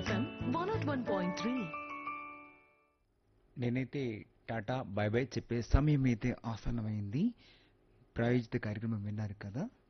FM 101.3. నేనైతే tata bye by చెప్పే సమయం అయితే ఆసన్నమైంది. ప్రాయోజిత కార్యక్రమం విన్నారు కదా.